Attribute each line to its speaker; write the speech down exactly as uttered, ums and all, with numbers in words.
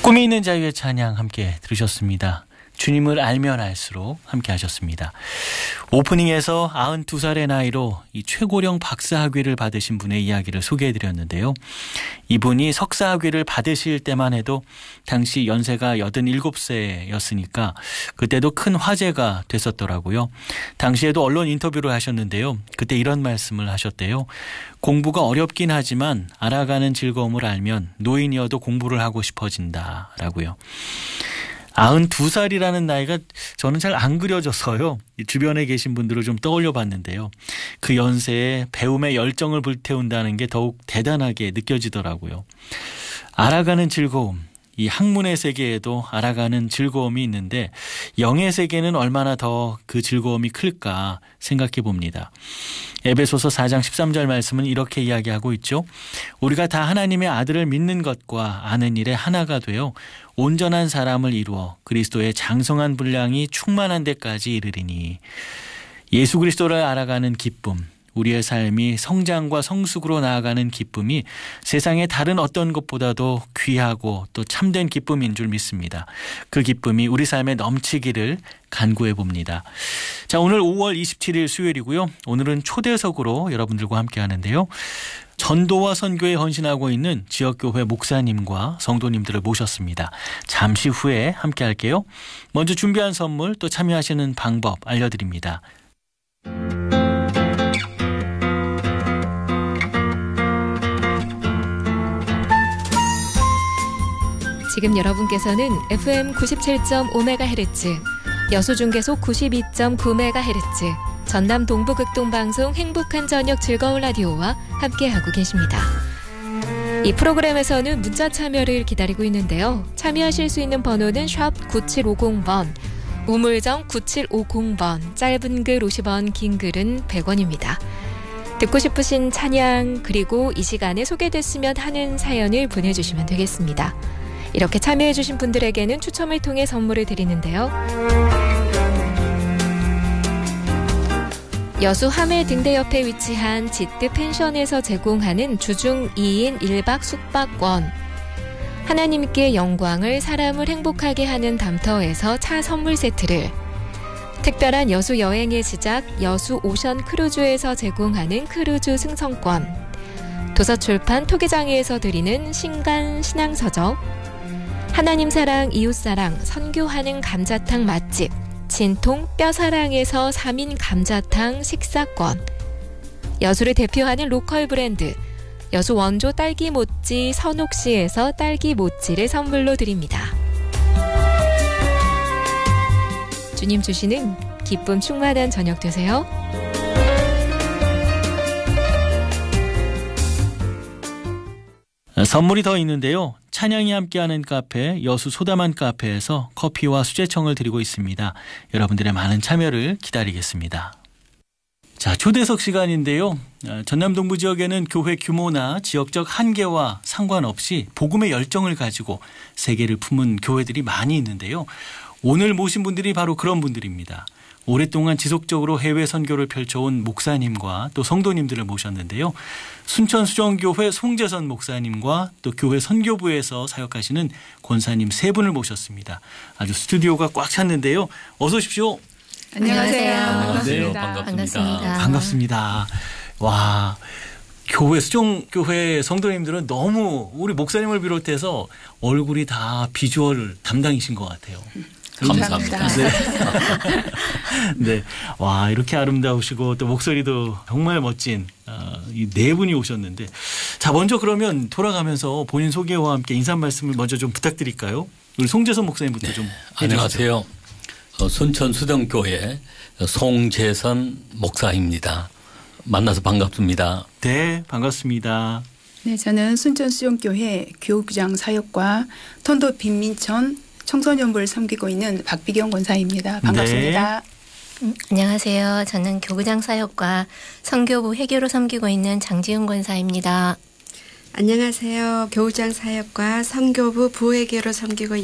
Speaker 1: 꿈이 있는 자유의 찬양 함께 들으셨습니다. 주님을 알면 알수록 함께 하셨습니다. 오프닝에서 아흔두 살의 나이로 이 최고령 박사학위를 받으신 분의 이야기를 소개해드렸는데요. 이분이 석사학위를 받으실 때만 해도 당시 연세가 여든일곱 세였으니까 그때도 큰 화제가 됐었더라고요. 당시에도 언론 인터뷰를 하셨는데요. 그때 이런 말씀을 하셨대요. 공부가 어렵긴 하지만 알아가는 즐거움을 알면 노인이어도 공부를 하고 싶어진다라고요. 아흔두 살이라는 나이가 저는 잘 안 그려져서요. 주변에 계신 분들을 좀 떠올려 봤는데요. 그 연세에 배움의 열정을 불태운다는 게 더욱 대단하게 느껴지더라고요. 알아가는 즐거움. 이 학문의 세계에도 알아가는 즐거움이 있는데 영의 세계는 얼마나 더 그 즐거움이 클까 생각해 봅니다. 에베소서 사 장 십삼 절 말씀은 이렇게 이야기하고 있죠. 우리가 다 하나님의 아들을 믿는 것과 아는 일에 하나가 되어 온전한 사람을 이루어 그리스도의 장성한 분량이 충만한 데까지 이르리니. 예수 그리스도를 알아가는 기쁨, 우리의 삶이 성장과 성숙으로 나아가는 기쁨이 세상의 다른 어떤 것보다도 귀하고 또 참된 기쁨인 줄 믿습니다. 그 기쁨이 우리 삶에 넘치기를 간구해 봅니다. 자, 오늘 오월 이십칠일 수요일이고요. 오늘은 초대석으로 여러분들과 함께 하는데요. 전도와 선교에 헌신하고 있는 지역교회 목사님과 성도님들을 모셨습니다. 잠시 후에 함께 할게요. 먼저 준비한 선물 또 참여하시는 방법 알려드립니다.
Speaker 2: 지금 여러분께서는 에프엠 구십칠 점 오 메가헤르츠, 여수중계소 구십이 점 구 메가헤르츠, 전남 동부극동방송 행복한 저녁 즐거운 라디오와 함께하고 계십니다. 이 프로그램에서는 문자 참여를 기다리고 있는데요. 참여하실 수 있는 번호는 샵 구칠오공 번, 우물정 구칠오공 번, 짧은 글 오십 원, 긴 글은 백 원입니다. 듣고 싶으신 찬양 그리고 이 시간에 소개됐으면 하는 사연을 보내주시면 되겠습니다. 이렇게 참여해주신 분들에게는 추첨을 통해 선물을 드리는데요. 여수 하멜 등대 옆에 위치한 지트 펜션에서 제공하는 주중 이 인 일 박 숙박권, 하나님께 영광을 사람을 행복하게 하는 담터에서 차 선물 세트를, 특별한 여수 여행의 시작 여수 오션 크루즈에서 제공하는 크루즈 승선권, 도서출판 토기장에서 드리는 신간 신앙서적, 하나님 사랑 이웃사랑 선교하는 감자탕 맛집 진통 뼈사랑에서 삼 인 감자탕 식사권, 여수를 대표하는 로컬 브랜드 여수 원조 딸기 모찌 선옥시에서 딸기 모찌를 선물로 드립니다. 주님 주시는 기쁨 충만한 저녁 되세요.
Speaker 1: 선물이 더 있는데요. 찬양이 함께하는 카페 여수 소다만 카페에서 커피와 수제청을 드리고 있습니다. 여러분들의 많은 참여를 기다리겠습니다. 자, 초대석 시간인데요. 전남 동부 지역에는 교회 규모나 지역적 한계와 상관없이 복음의 열정을 가지고 세계를 품은 교회들이 많이 있는데요. 오늘 모신 분들이 바로 그런 분들입니다. 오랫동안 지속적으로 해외 선교를 펼쳐온 목사님과 또 성도님들을 모셨는데요. 순천수정교회 송재선 목사님과 또 교회 선교부에서 사역하시는 권사님 세 분을 모셨습니다. 아주 스튜디오가 꽉 찼는데요. 어서 오십시오.
Speaker 3: 안녕하세요.
Speaker 1: 안녕하세요.
Speaker 3: 반갑습니다.
Speaker 1: 반갑습니다. 반갑습니다. 와, 교회 수정교회 성도님들은 너무 우리 목사님을 비롯해서 얼굴이 다 비주얼 담당이신 것 같아요.
Speaker 3: 감사합니다.
Speaker 1: 네. 네. 와, 이렇게 아름다우시고 또 목소리도 정말 멋진 어, 이 네 분이 오셨는데, 자, 먼저 그러면 돌아가면서 본인 소개와 함께 인사 말씀을 먼저 좀 부탁드릴까요? 우리 송재선 목사님부터 네. 좀 해주시죠.
Speaker 4: 안녕하세요. 어, 순천수정교회 송재선 목사입니다. 만나서 반갑습니다.
Speaker 1: 네, 반갑습니다.
Speaker 3: 네, 저는 순천수정교회 교육장 사역과 턴도 빈민천 청소년부를 섬기고 있는 박비경 권사입니다. 반갑습니다.
Speaker 1: 네.
Speaker 5: 음, 안녕하세요. 저는 교구장 사역과 선교부 회교로 섬기고 있는 장지은 권사입니다.
Speaker 6: 안녕하세요. 교우장 사역과 선교부 부회계로 섬기고